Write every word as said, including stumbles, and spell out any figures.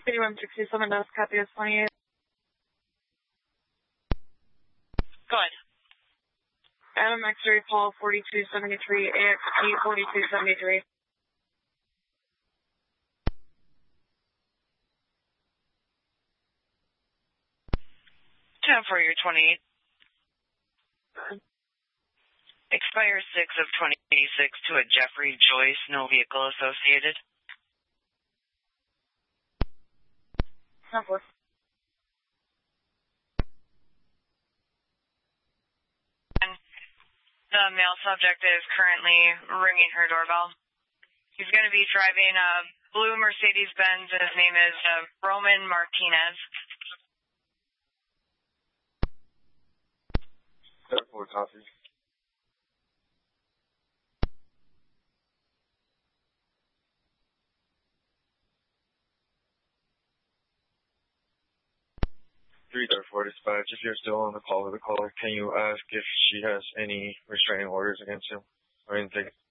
eighty-one sixty-seven does copy as twenty-eight. Go ahead. Adam X-ray call forty-two seventy-three, A X P forty-two seventy-three. ten for your twenty-eight. Expires six of twenty eighty-six to a Jeffrey Joyce, no vehicle associated. ten four. The male subject is currently ringing her doorbell. He's going to be driving a blue Mercedes-Benz, and his name is uh, Roman Martinez. ten four, copy. three thirty-four dispatch, if you're still on the call with the caller, can you ask if she has any restraining orders against him or anything?